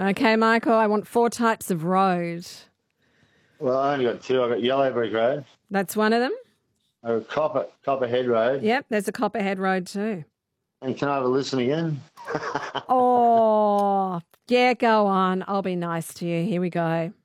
Okay, Michael, I want 4 types of road. Well, I only got 2. I got Yellow Brick Road. That's one of them? I got Copperhead Road. Yep, there's a Copperhead Road too. And can I have a listen again? Oh, yeah, go on. I'll be nice to you. Here we go.